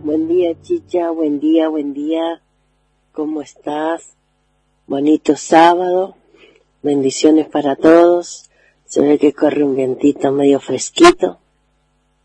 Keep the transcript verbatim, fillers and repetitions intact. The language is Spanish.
buen día Chicha, buen día, buen día, ¿cómo estás? Bonito sábado, bendiciones para todos, se ve que corre un vientito medio fresquito,